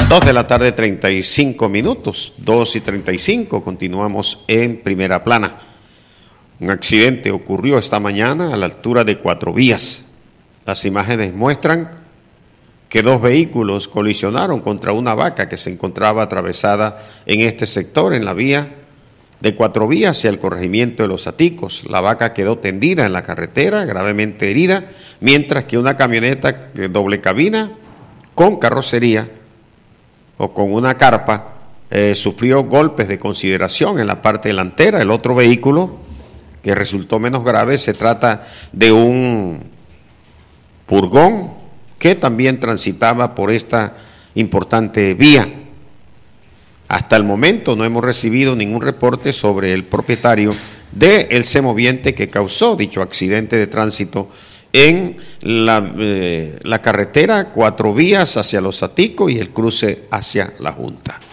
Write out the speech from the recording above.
2 de la tarde, 35 minutos, 2:35, continuamos en Primera Plana. Un accidente ocurrió esta mañana a la altura de Cuatro Vías. Las imágenes muestran que dos vehículos colisionaron contra una vaca que se encontraba atravesada en este sector, en la vía de Cuatro Vías hacia el corregimiento de Los Aticos. La vaca quedó tendida en la carretera, gravemente herida, mientras que una camioneta de doble cabina con carrocería o con una carpa sufrió golpes de consideración en la parte delantera. El otro vehículo, que resultó menos grave, se trata de un furgón que también transitaba por esta importante vía. Hasta el momento no hemos recibido ningún reporte sobre el propietario del semoviente que causó dicho accidente de tránsito en la carretera Cuatro Vías hacia Los Aticos y el cruce hacia La Junta.